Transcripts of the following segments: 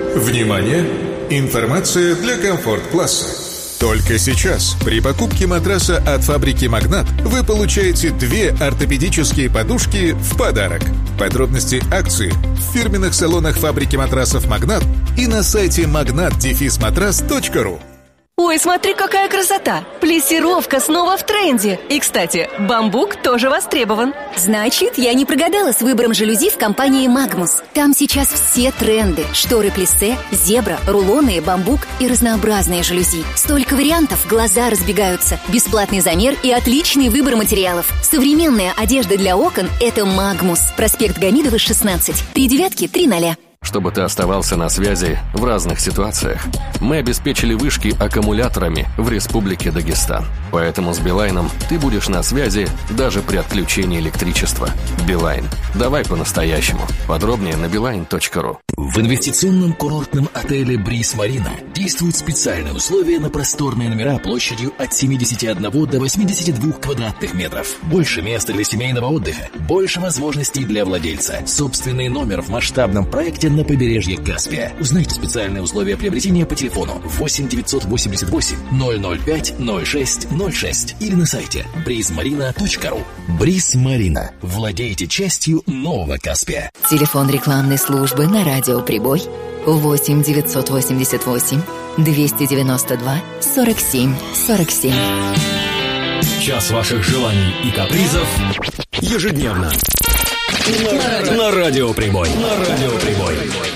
Внимание! Информация для комфорт-класса. Только сейчас при покупке матраса от фабрики «Магнат» вы получаете 2 ортопедические подушки в подарок. Подробности акции в фирменных салонах фабрики матрасов «Магнат» и на сайте magnat-matras.ru. Ой, смотри, какая красота! Плессировка снова в тренде. И, кстати, бамбук тоже востребован. Значит, я не прогадала с выбором жалюзи в компании «Магмус». Там сейчас все тренды. Шторы плиссе, зебра, рулоны, бамбук и разнообразные жалюзи. Столько вариантов, глаза разбегаются. Бесплатный замер и отличный выбор материалов. Современная одежда для окон – это «Магмус». Проспект Гамидова, 16. 39-30. Чтобы ты оставался на связи в разных ситуациях. Мы обеспечили вышки аккумуляторами в Республике Дагестан. Поэтому с Билайном ты будешь на связи даже при отключении электричества. Билайн. Давай по-настоящему. Подробнее на beeline.ru. В инвестиционном курортном отеле «Бриз Марина» действуют специальные условия на просторные номера площадью от 71 до 82 квадратных метров. Больше места для семейного отдыха, больше возможностей для владельца. Собственный номер в масштабном проекте на побережье Каспия. Узнайте специальные условия приобретения по телефону 8 988 005 06 06 или на сайте brizmarina.ru. «Бриз Марина». Владейте частью нового Каспия. Телефон рекламной службы на радио «Прибой» 8 988 292 47 47. Час ваших желаний и капризов ежедневно на радио «Прибой». На радио «Прибой».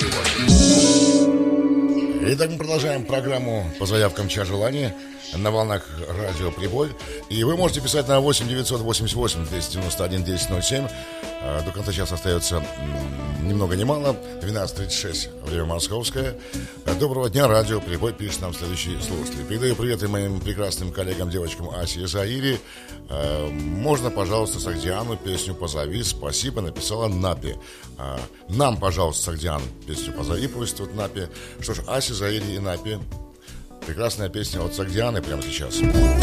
Итак, мы продолжаем программу по заявкам «Час желаний» на волнах радио «Прибой». И вы можете писать на 8 988 291 1007. До конца часа остается ни много ни мало. 12:36, время московское. Доброго дня, радио «Прибой», пишет нам следующий слушатель. Передаю приветы моим прекрасным коллегам, девочкам Асе и Заире. Можно, пожалуйста, Сагдиану песню «Позови». Спасибо, написала Напи. Нам, пожалуйста, Сагдиан песню «Позови», просит вот Напи. Что ж, Асе, Заире и Напи. Прекрасная песня от Сагдианы прямо сейчас.